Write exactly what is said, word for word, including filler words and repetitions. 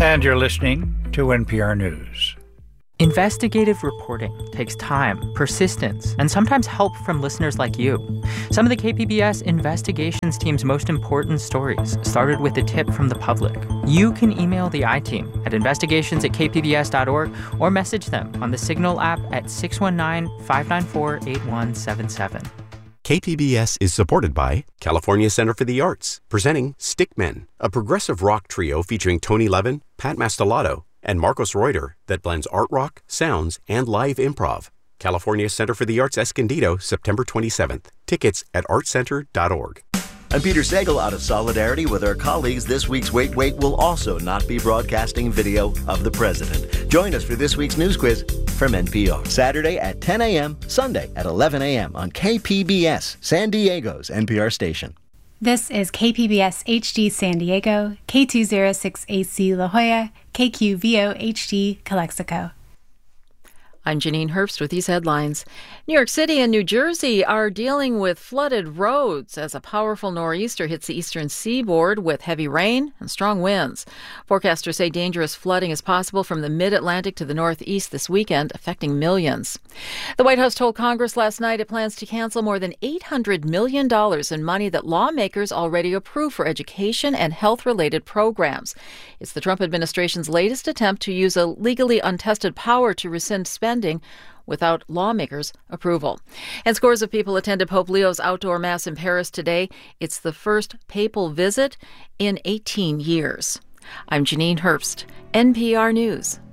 And you're listening to N P R News. Investigative reporting takes time, persistence, and sometimes help from listeners like you. Some of the K P B S investigations team's most important stories started with a tip from the public. You can email the I-Team at investigations at k p b s dot org or message them on the Signal app at six one nine, five nine four, eight one seven seven. K P B S is supported by California Center for the Arts, presenting Stickmen, a progressive rock trio featuring Tony Levin, Pat Mastelotto, and Marcos Reuter that blends art rock, sounds, and live improv. California Center for the Arts Escondido, September twenty-seventh. Tickets at art center dot org. I'm Peter Sagal. Out of solidarity with our colleagues, this week's Wait Wait will also not be broadcasting video of the president. Join us for this week's news quiz from N P R. Saturday at ten a.m., Sunday at eleven a.m. on K P B S, San Diego's N P R station. This is K P B S H D San Diego, K two oh six A C La Jolla, K Q V O H D Calexico. I'm Janine Herbst with these headlines. New York City and New Jersey are dealing with flooded roads as a powerful nor'easter hits the eastern seaboard with heavy rain and strong winds. Forecasters say dangerous flooding is possible from the mid-Atlantic to the northeast this weekend, affecting millions. The White House told Congress last night it plans to cancel more than eight hundred million dollars in money that lawmakers already approved for education and health-related programs. It's the Trump administration's latest attempt to use a legally untested power to rescind spending without lawmakers' approval. And scores of people attended Pope Leo's outdoor mass in Paris today. It's the first papal visit in eighteen years. I'm Janine Herbst, N P R News.